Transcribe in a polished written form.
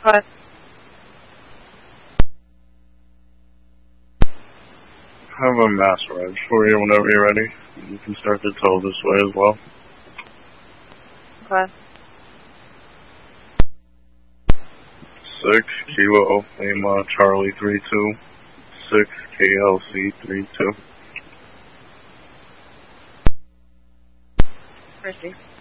What? I have a mass ride for you whenever you're ready. You can start the tow this way as well. What? 6 Kilo Lima Charlie 32, 6 KLC 32. Christy.